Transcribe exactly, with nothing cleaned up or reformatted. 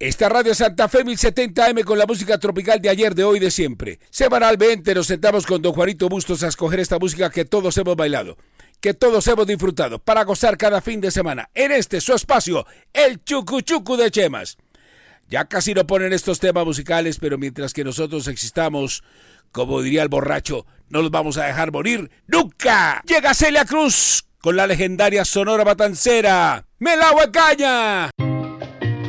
Esta radio Santa Fe mil setenta A M con la música tropical de ayer, de hoy, de siempre. Semanalmente nos sentamos con don Juanito Bustos a escoger esta música que todos hemos bailado, que todos hemos disfrutado, para gozar cada fin de semana. En este, su espacio, el Chucuchucu de Chemas. Ya casi no ponen estos temas musicales, pero mientras que nosotros existamos, como diría el borracho, no los vamos a dejar morir nunca. Llega Celia Cruz con la legendaria Sonora Matancera. ¡Me la caña!